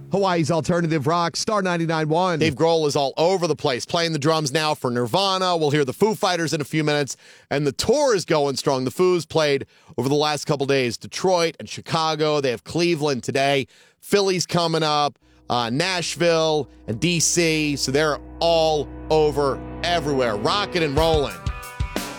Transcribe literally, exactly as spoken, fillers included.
Hawaii's alternative rock, Star ninety-nine point one. Dave Grohl is all over the place, playing the drums now for Nirvana. We'll hear the Foo Fighters in a few minutes, and the tour is going strong. The Foos played over the last couple days, Detroit and Chicago. They have Cleveland today. Philly's coming up, uh, Nashville and D C, so they're all over everywhere, rocking and rolling.